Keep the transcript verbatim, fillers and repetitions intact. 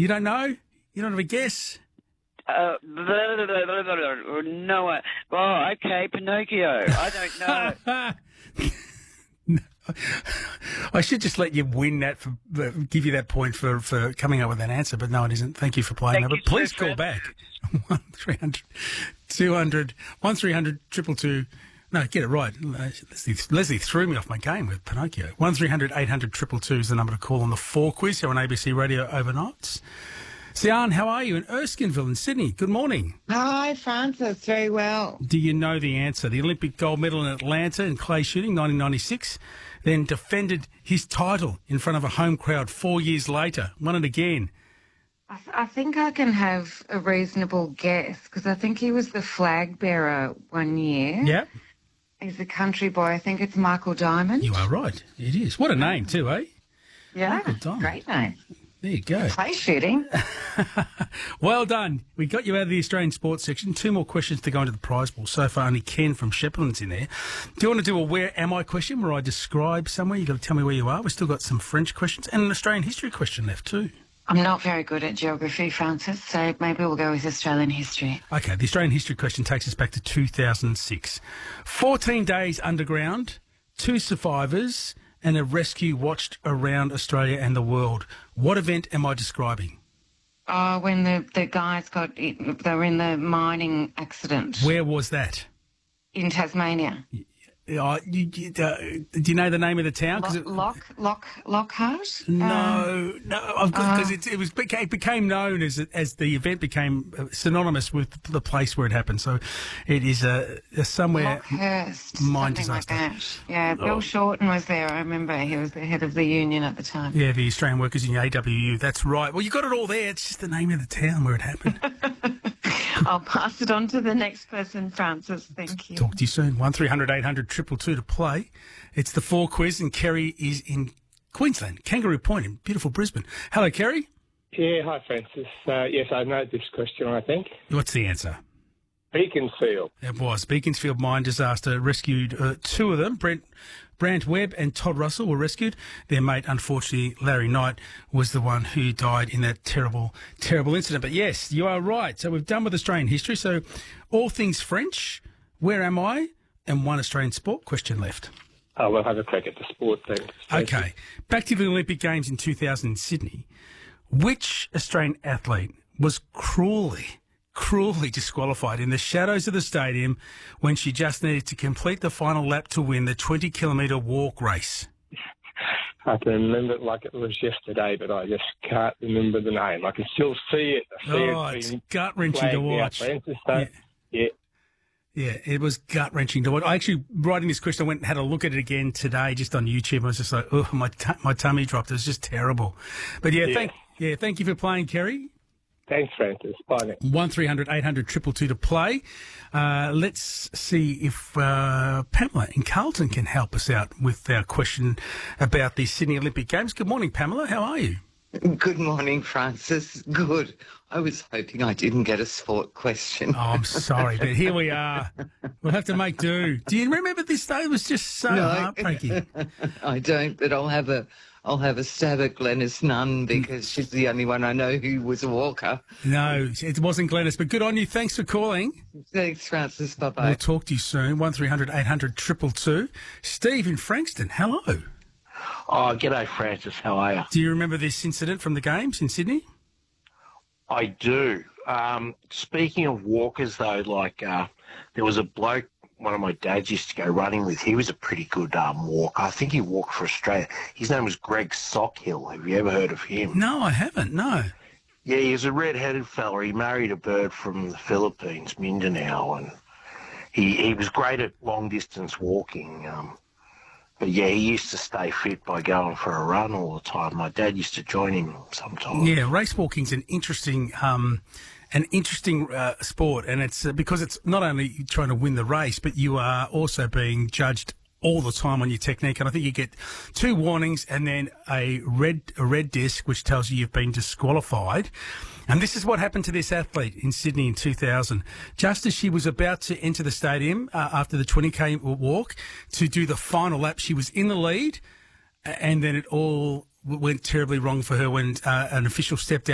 You don't know? You don't have a guess? Uh, blah, blah, blah, blah, blah, blah. No, uh, oh, okay, Pinocchio. I don't know. I should just let you win that, for, uh, give you that point for, for coming up with an answer, but no, it isn't. Thank you for playing Thank that. But you, please sir, call Fred. back. one three hundred two hundred one three hundred two two two. No, get it right. Leslie, Leslie threw me off my game with Pinocchio. one three hundred eight hundred two two two is the number to call on the four quiz here on A B C Radio overnights. Sian, how are you in Erskineville in Sydney? Good morning. Hi, Francis. Very well. Do you know the answer? The Olympic gold medal in Atlanta in clay shooting, nineteen ninety-six, then defended his title in front of a home crowd four years later. Won it again. I, th- I think I can have a reasonable guess because I think he was the flag bearer one year. Yeah, He's a country boy. I think it's Michael Diamond. you are right. It is. What a name too, eh? Yeah, Michael Diamond. great name. There you go. Play shooting. Well done. We got you out of the Australian sports section. Two more questions to go into the prize pool. So far, only Ken from Shepparton's in there. Do you want to do a where am I question where I describe somewhere? You've got to tell me where you are. We've still got some French questions and an Australian history question left too. I'm not very good at geography, Francis, so maybe we'll go with Australian history. Okay, the Australian history question takes us back to two thousand six. fourteen days underground, two survivors, and a rescue watched around Australia and the world. What event am I describing? Oh, when the, the guys got, they were in the mining accident Where was that? in Tasmania. Uh, you, you, uh, do you know the name of the town? 'Cause Lock, it- Lock, Lock, Lockhart? Um, No, no, because it, it was it became known as as the event became synonymous with the place where it happened. So it is a, a somewhere Lockhurst, mine something disaster. like that. Yeah, Bill Oh. Shorten was there. I remember he was the head of the union at the time. Yeah, the Australian Workers Union, A W U. That's right. Well, you got it all there. It's just the name of the town where it happened. I'll pass it on to the next person, Francis. Thank you. Talk to you soon. One three hundred eight hundred two two two to play. It's the four quiz, and Kerry is in Queensland, Kangaroo Point in beautiful Brisbane. Hello, Kerry. Yeah, hi Francis. Uh, yes, I know this question, I think. What's the answer? Beaconsfield. It was. Beaconsfield mine disaster rescued uh, two of them. Brent, Brant Webb and Todd Russell were rescued. Their mate, unfortunately, Larry Knight, was the one who died in that terrible, terrible incident. But yes, you are right. So we've done with Australian history. So all things French, where am I? And one Australian sport question left. Oh, we'll have a crack at the sport thing. Okay. Back to the Olympic Games in two thousand in Sydney. Which Australian athlete was cruelly, cruelly disqualified in the shadows of the stadium when she just needed to complete the final lap to win the twenty kilometre walk race? I can remember it like it was yesterday, but I just can't remember the name. I can still see it. I see Oh, it it's being gut-wrenching to flagged out, watch. Francis, so, Yeah. yeah. Yeah, it was gut-wrenching to watch. I actually, writing this question, I went and had a look at it again today just on YouTube. I was just like, oh, my t- my tummy dropped. It was just terrible. But yeah, Yeah. thank yeah, thank you for playing, Kerry. Thanks, Francis. Bye now. one three hundred eight hundred two two two to play. Uh, let's see if uh, Pamela in Carlton can help us out with our question about the Sydney Olympic Games. Good morning, Pamela. How are you? Good morning, Francis. Good. I was hoping I didn't get a sport question. Oh, I'm sorry, but here we are. We'll have to make do. Do you remember this day? It was just so No. heartbreaking. I don't, but I'll have a I'll have a stab at Glenys Nunn because she's the only one I know who was a walker. No, it wasn't Glenys, but good on you. Thanks for calling. Thanks, Francis. Bye-bye. We'll talk to you soon. one three hundred eight hundred two two two. Steve in Frankston, hello. Oh, g'day, Francis. How are you? Do you remember this incident from the Games in Sydney? I do. Um, speaking of walkers, though, like uh, there was a bloke one of my dads used to go running with. He was a pretty good um, walker. I think he walked for Australia. His name was Greg Sockhill. Have you ever heard of him? No, I haven't, no. Yeah, he was a red-headed fella. He married a bird from the Philippines, Mindanao, and he, he was great at long-distance walking. Um, but, yeah, he used to stay fit by going for a run all the time. My dad used to join him sometimes. Yeah, race walking's an interesting um, an interesting uh, sport, and it's uh, because it's not only trying to win the race, but you are also being judged all the time on your technique. And I think you get two warnings and then a red a red disc which tells you you've been disqualified. And this is what happened to this athlete in Sydney in two thousand. Just as she was about to enter the stadium uh, after the twenty K walk to do the final lap, she was in the lead, and then it all went terribly wrong for her when uh, an official stepped out.